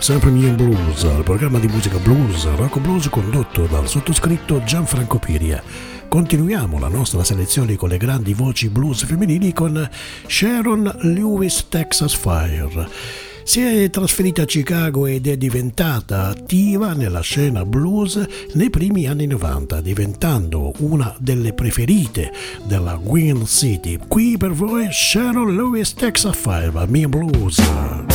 sempre Me and Blues, il programma di musica blues, rock blues condotto dal sottoscritto Gianfranco Piria. Continuiamo la nostra selezione con le grandi voci blues femminili con Sharon Lewis Texas Fire. Si è trasferita a Chicago ed è diventata attiva nella scena blues nei primi anni 90, diventando una delle preferite della Queen City. Qui per voi Sharon Lewis Texas Fire, Me and Blues.